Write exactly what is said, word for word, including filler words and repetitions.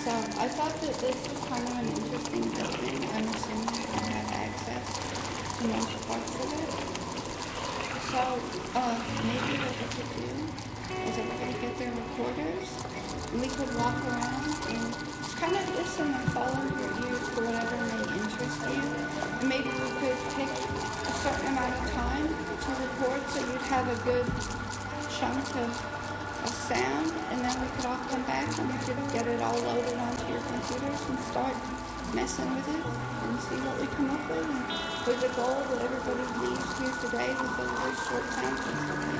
So I thought that this was kind of an interesting building. I'm assuming I have access to most parts of it. So uh, maybe what we could do is everybody get their recorders and we could walk around and just kind of listen and follow your ears to whatever may interest you. And maybe we could take a certain amount of time to record so you'd have a good chunk of, of sound, and then we could all come back and we could get it all loaded onto your computers and start messing with it and see what we come up with. And with the goal that everybody leaves here today with a very short time.